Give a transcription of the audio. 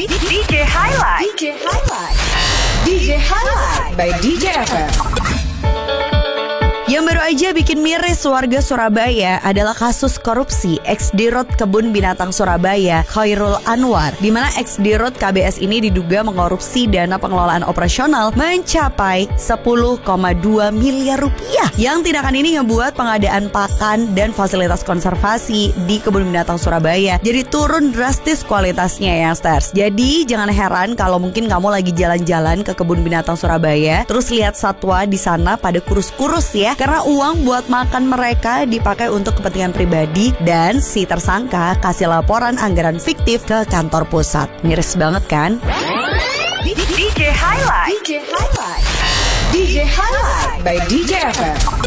DJ Highlight. DJ Highlight. DJ Highlight by DJ FM. Yang baru aja bikin miris warga Surabaya adalah kasus korupsi ex-Dirut Kebun Binatang Surabaya, Khairul Anwar, di mana ex-Dirut KBS ini diduga mengkorupsi dana pengelolaan operasional mencapai 10,2 miliar rupiah. Yang tindakan ini ngebuat pengadaan pakan dan fasilitas konservasi di Kebun Binatang Surabaya jadi turun drastis kualitasnya ya, Stars. Jadi jangan heran kalau mungkin kamu lagi jalan-jalan ke Kebun Binatang Surabaya terus lihat satwa di sana pada kurus-kurus ya. Karena uang buat makan mereka dipakai untuk kepentingan pribadi dan si tersangka kasih laporan anggaran fiktif ke kantor pusat. Miris banget kan? DJ Highlight. DJ Highlight. DJ Highlight by DJ FM.